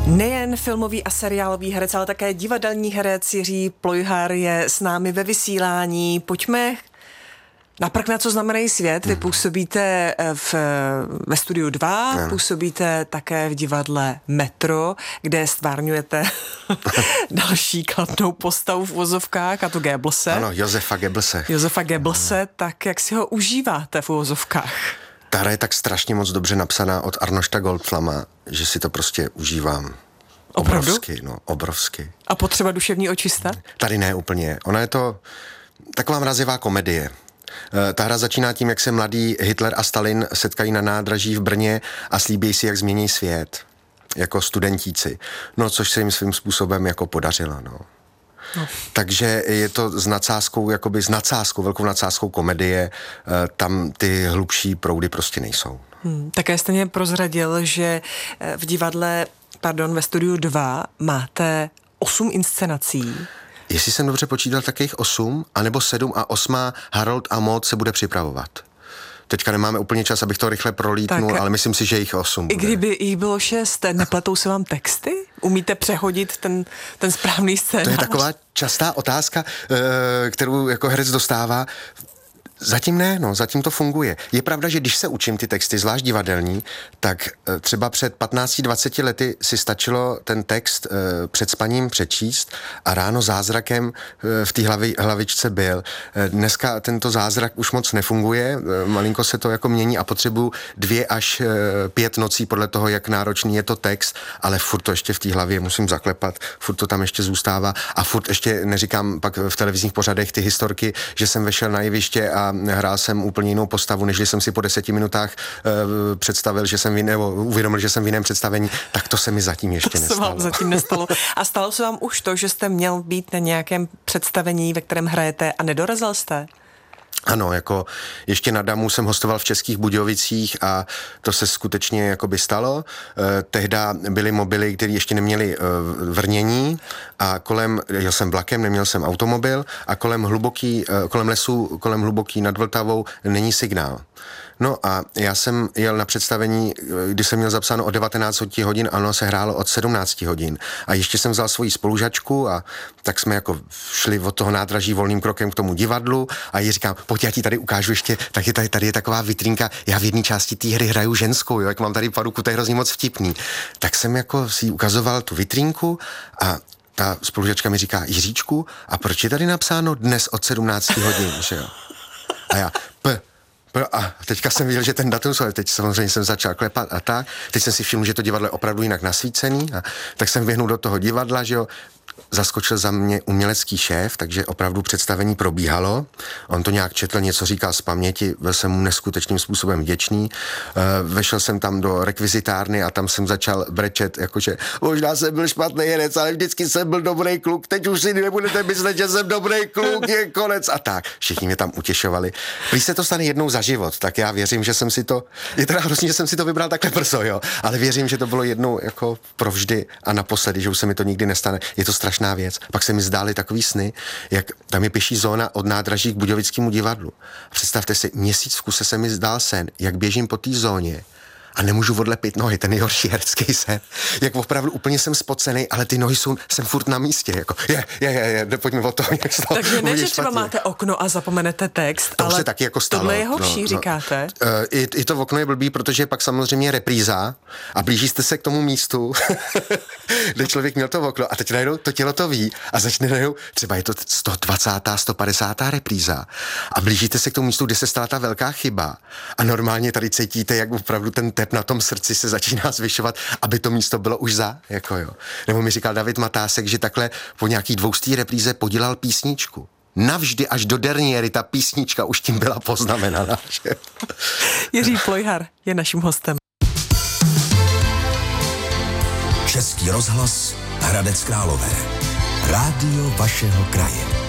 Nejen filmový a seriálový herec, ale také divadelní herec Jiří Plojhar je s námi ve vysílání. Pojďme na Prkna, co znamenají svět. Vy působíte ve Studiu 2, působíte také v divadle Metro, kde stvárňujete další kladnou postavu v uvozovkách, a to Goebbelse. Ano, Josefa Goebbelse. Josefa Goebbelse, tak jak si ho užíváte v uvozovkách? Ta hra je tak strašně moc dobře napsaná od Arnošta Goldflama, že si to prostě užívám. Opravdu? Obrovsky. A potřeba duševní očista? Tady ne úplně. Ona je to taková mrazivá komedie. Ta hra začíná tím, jak se mladý Hitler a Stalin setkají na nádraží v Brně a slíbí si, jak změní svět. Jako studentíci. No, což se jim svým způsobem jako podařilo, no. Takže je to s nadsázkou, velkou nadsázkou komedie, tam ty hlubší proudy prostě nejsou. Také jste mě prozradil, že ve Studiu 2 máte 8 inscenací. Jestli jsem dobře počítal, tak je jich 8, anebo 7 a 8. Harold a Maud se bude připravovat. Teďka nemáme úplně čas, abych to rychle prolítnul, ale myslím si, že jich 8 bude. I kdyby jich bylo 6, nepletou se vám texty? Umíte přehodit ten správný scénář? To je taková častá otázka, kterou jako herec dostává. Zatím ne, zatím to funguje. Je pravda, že když se učím ty texty, zvlášť divadelní, tak třeba před 15-20 lety si stačilo ten text před spaním přečíst a ráno zázrakem v té hlavičce byl. Dneska tento zázrak už moc nefunguje, malinko se to jako mění a potřebuju 2 až 5 nocí podle toho, jak náročný je to text, ale furt to ještě v té hlavě musím zaklepat, furt to tam ještě zůstává a furt ještě neříkám pak v televizních pořadech ty historky, že jsem vešel na jeviště a hrál jsem úplně jinou postavu, než jsem si po 10 minutách představil, uvědomil, že jsem v jiném představení, tak to se mi zatím ještě nestalo. To se vám zatím nestalo. A stalo se vám už to, že jste měl být na nějakém představení, ve kterém hrajete a nedorazil jste? Ano, jako ještě na Damu jsem hostoval v Českých Budějovicích a to se skutečně jakoby stalo. Tehda byly mobily, které ještě neměly vrnění a jel jsem vlakem, neměl jsem automobil a kolem lesu, kolem Hluboký nad Vltavou není signál. No a já jsem jel na představení, kdy jsem měl zapsáno od 19 hodin, ano, se hrálo od 17 hodin. A ještě jsem vzal svoji spolužačku a tak jsme jako šli od toho nádraží volným krokem k tomu divadlu a jí říkám, pojď, já ti tady ukážu ještě, tak tady je taková vitrínka, já v jedné části té hry hraju ženskou, jak mám tady paruku, to je hrozně moc vtipný. Tak jsem jako si ukazoval tu vitrínku a ta spolužačka mi říká, Jiříčku, a proč je tady napsáno dnes od 17 hodin, že jo? A já, a teďka jsem viděl, že ten datum, teď samozřejmě jsem začal klepat a tak. Teď jsem si všiml, že to divadlo je opravdu jinak nasvícený a tak jsem běhnul do toho divadla, že jo. Zaskočil za mě umělecký šéf, takže opravdu představení probíhalo. On to nějak četl, něco říkal z paměti, byl jsem mu neskutečným způsobem vděčný. Vešel jsem tam do rekvizitárny a tam jsem začal brečet, jakože možná jsem byl špatný herec, ale vždycky jsem byl dobrý kluk, teď už si nebudete myslet, že jsem dobrý kluk, je konec a tak. Všichni mě tam utěšovali. Když se to stane jednou za život, tak já věřím, že jsem si to, je teda hrozně, že jsem si to vybral takhle brzo, jo, ale věřím, že to bylo jednou jako provždy a naposledy, že už se mi to nikdy nestane. Je to strašná věc. Pak se mi zdály takový sny, jak tam je pěší zóna od nádraží k Budějovickému divadlu. Představte si, měsíc v kuse se mi zdál sen, jak běžím po té zóně a nemůžu odlepit nohy, ten nejhorší herecký sen. Jak opravdu úplně jsem spocený, ale ty nohy jsem furt na místě. Jako, pojďme od toho, jak se to takže ne, že třeba máte okno a zapomenete text, to ale se taky jako stalo. Tohle je horší, říkáte? I to okno je blbý, protože pak samozřejmě repríza a blížíte se k tomu místu, kde člověk měl to okno a teď najednou to tělo to ví a začne najednou, třeba je to 120. 150. repríza a blížíte se k tomu místu, kde se stala ta velká chyba a normálně tady cítíte, jak opravdu ten tep na tom srdci se začíná zvyšovat, aby to místo bylo už jako jo. Nebo mi říkal David Matásek, že takhle po nějaký 200. repríze podělal písničku. Navždy až do derniéry ta písnička už tím byla poznamenaná. Jiří Plojhar je naším hostem. Český rozhlas Hradec Králové. Rádio vašeho kraje.